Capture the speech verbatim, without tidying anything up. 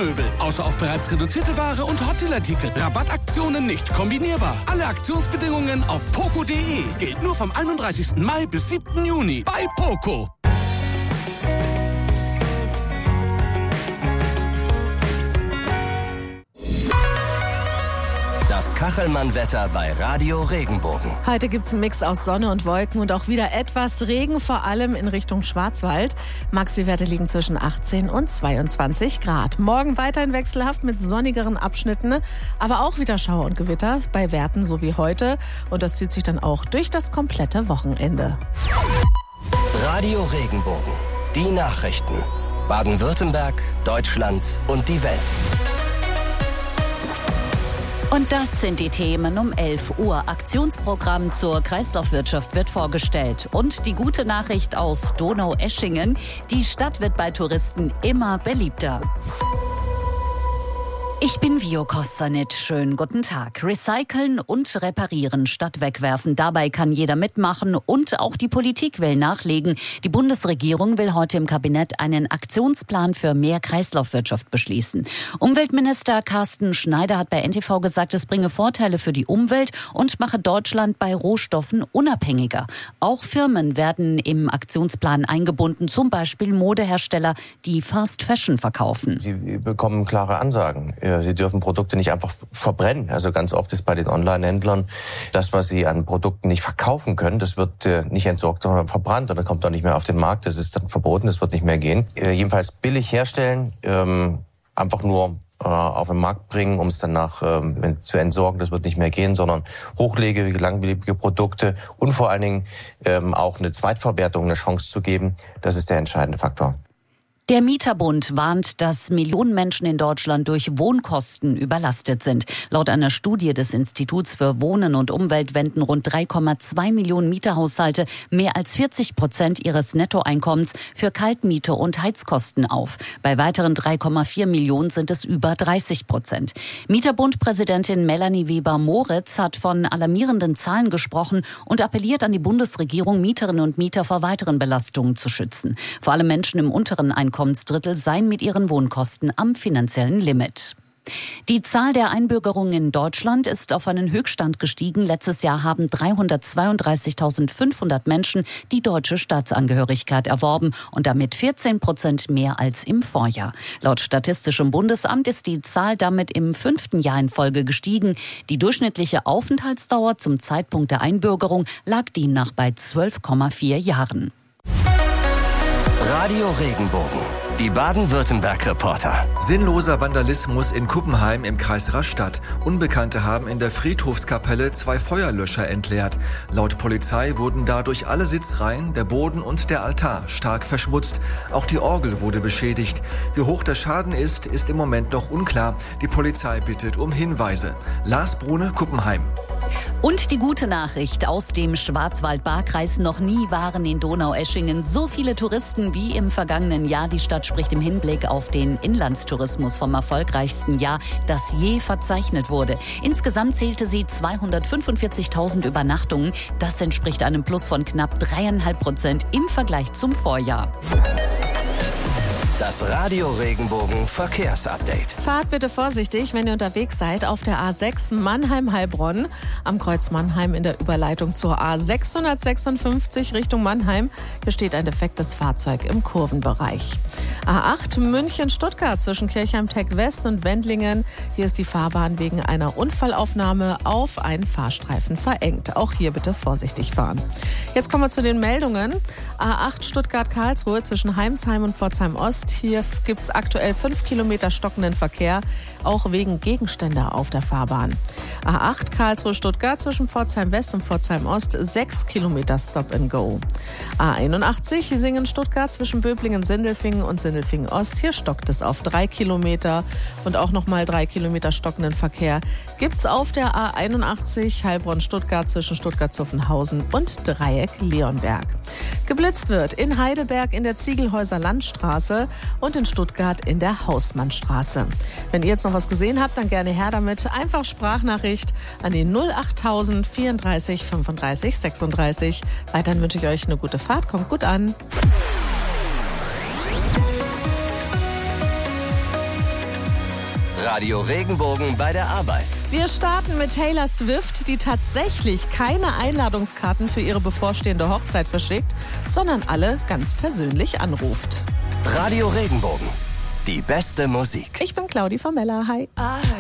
Möbel. Außer auf bereits reduzierte Ware und Hotdeal-Artikel. Rabattaktionen nicht kombinierbar. Alle Aktionsbedingungen auf poco punkt de. Gilt nur vom einunddreißigsten Mai bis siebten Juni bei Poco. Das Kachelmann-Wetter bei Radio Regenbogen. Heute gibt es einen Mix aus Sonne und Wolken und auch wieder etwas Regen, vor allem in Richtung Schwarzwald. Maxi-Werte liegen zwischen achtzehn und zweiundzwanzig Grad. Morgen weiterhin wechselhaft mit sonnigeren Abschnitten, aber auch wieder Schauer und Gewitter bei Werten so wie heute. Und das zieht sich dann auch durch das komplette Wochenende. Radio Regenbogen. Die Nachrichten. Baden-Württemberg, Deutschland und die Welt. Und das sind die Themen um elf Uhr. Aktionsprogramm zur Kreislaufwirtschaft wird vorgestellt. Und die gute Nachricht aus Donaueschingen: Die Stadt wird bei Touristen immer beliebter. Ich bin Vio Kostanit. Schönen guten Tag. Recyceln und reparieren statt wegwerfen. Dabei kann jeder mitmachen und auch die Politik will nachlegen. Die Bundesregierung will heute im Kabinett einen Aktionsplan für mehr Kreislaufwirtschaft beschließen. Umweltminister Carsten Schneider hat bei N T V gesagt, es bringe Vorteile für die Umwelt und mache Deutschland bei Rohstoffen unabhängiger. Auch Firmen werden im Aktionsplan eingebunden, zum Beispiel Modehersteller, die Fast Fashion verkaufen. Sie bekommen klare Ansagen. Sie dürfen Produkte nicht einfach verbrennen. Also ganz oft ist bei den Online-Händlern das, was sie an Produkten nicht verkaufen können, das wird nicht entsorgt, sondern verbrannt und dann kommt auch nicht mehr auf den Markt. Das ist dann verboten, das wird nicht mehr gehen. Jedenfalls billig herstellen, einfach nur auf den Markt bringen, um es danach ähm, zu entsorgen, das wird nicht mehr gehen, sondern hochlebige, langlebige Produkte und vor allen Dingen ähm, auch eine Zweitverwertung eine Chance zu geben, das ist der entscheidende Faktor. Der Mieterbund warnt, dass Millionen Menschen in Deutschland durch Wohnkosten überlastet sind. Laut einer Studie des Instituts für Wohnen und Umwelt wenden rund drei Komma zwei Millionen Mieterhaushalte mehr als vierzig Prozent ihres Nettoeinkommens für Kaltmiete und Heizkosten auf. Bei weiteren drei Komma vier Millionen sind es über dreißig Prozent. Mieterbund-Präsidentin Melanie Weber-Moritz hat von alarmierenden Zahlen gesprochen und appelliert an die Bundesregierung, Mieterinnen und Mieter vor weiteren Belastungen zu schützen. Vor allem Menschen im unteren Einkommensdrittel seien mit ihren Wohnkosten am finanziellen Limit. Die Zahl der Einbürgerungen in Deutschland ist auf einen Höchststand gestiegen. Letztes Jahr haben dreihundertzweiunddreißigtausendfünfhundert Menschen die deutsche Staatsangehörigkeit erworben und damit vierzehn Prozent mehr als im Vorjahr. Laut Statistischem Bundesamt ist die Zahl damit im fünften Jahr in Folge gestiegen. Die durchschnittliche Aufenthaltsdauer zum Zeitpunkt der Einbürgerung lag demnach bei zwölf Komma vier Jahren. Radio Regenbogen. Die Baden-Württemberg-Reporter. Sinnloser Vandalismus in Kuppenheim im Kreis Rastatt. Unbekannte haben in der Friedhofskapelle zwei Feuerlöscher entleert. Laut Polizei wurden dadurch alle Sitzreihen, der Boden und der Altar stark verschmutzt. Auch die Orgel wurde beschädigt. Wie hoch der Schaden ist, ist im Moment noch unklar. Die Polizei bittet um Hinweise. Lars Brune, Kuppenheim. Und die gute Nachricht aus dem Schwarzwald-Baar-Kreis: Noch nie waren in Donaueschingen so viele Touristen wie im vergangenen Jahr. Die Stadt spricht im Hinblick auf den Inlandstourismus vom erfolgreichsten Jahr, das je verzeichnet wurde. Insgesamt zählte sie zweihundertfünfundvierzigtausend Übernachtungen. Das entspricht einem Plus von knapp dreieinhalb Prozent im Vergleich zum Vorjahr. Das Radio Regenbogen Verkehrsupdate. Fahrt bitte vorsichtig, wenn ihr unterwegs seid auf der A sechs Mannheim-Heilbronn am Kreuz Mannheim in der Überleitung zur A sechshundertsechsundfünfzig Richtung Mannheim. Hier steht ein defektes Fahrzeug im Kurvenbereich. A acht München-Stuttgart zwischen Kirchheim-Tech West und Wendlingen. Hier ist die Fahrbahn wegen einer Unfallaufnahme auf einen Fahrstreifen verengt. Auch hier bitte vorsichtig fahren. Jetzt kommen wir zu den Meldungen. A acht Stuttgart-Karlsruhe zwischen Heimsheim und Pforzheim-Ost. Hier gibt es aktuell fünf Kilometer stockenden Verkehr, auch wegen Gegenstände auf der Fahrbahn. A acht Karlsruhe-Stuttgart zwischen Pforzheim-West und Pforzheim-Ost, sechs Kilometer Stop and Go. A einundachtzig Singen-Stuttgart zwischen Böblingen-Sindelfingen und Sindelfingen-Ost. Hier stockt es auf drei Kilometer und auch nochmal drei Kilometer stockenden Verkehr gibt es auf der A einundachtzig Heilbronn-Stuttgart zwischen Stuttgart-Zuffenhausen und Dreieck-Leonberg. Geblitzt wird in Heidelberg in der Ziegelhäuser Landstraße und in Stuttgart in der Hausmannstraße. Wenn ihr jetzt noch was gesehen habt, dann gerne her damit. Einfach Sprachnachricht an die null achttausend vierunddreißig fünfunddreißig sechsunddreißig. Weiterhin wünsche ich euch eine gute Fahrt. Kommt gut an. Radio Regenbogen bei der Arbeit. Wir starten mit Taylor Swift, die tatsächlich keine Einladungskarten für ihre bevorstehende Hochzeit verschickt, sondern alle ganz persönlich anruft. Radio Regenbogen. Die beste Musik. Ich bin Claudi Famella. Hi.